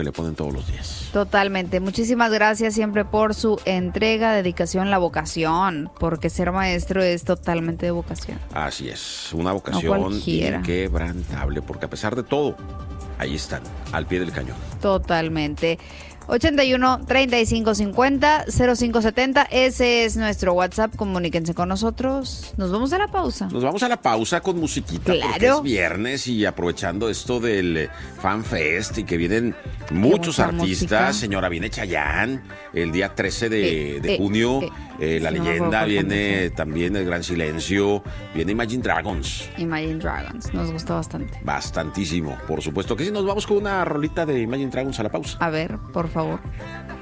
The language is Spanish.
que le ponen todos los días. Totalmente. Muchísimas gracias siempre por su entrega, dedicación, la vocación, porque ser maestro es totalmente de vocación. Así es, una vocación inquebrantable, porque a pesar de todo, ahí están, al pie del cañón. Totalmente. 81 35 50 05 70, ese es nuestro WhatsApp, comuníquense con nosotros. Nos vamos a la pausa. Nos vamos a la pausa con musiquita, claro, porque es viernes y aprovechando esto del Fan Fest y que vienen muchos artistas, música. Señora, viene Chayanne el día 13 de junio, La Leyenda, viene también El Gran Silencio, viene Imagine Dragons. Imagine Dragons, nos gusta bastante. Bastantísimo, por supuesto que sí. Nos vamos con una rolita de Imagine Dragons a la pausa. A ver, por favor.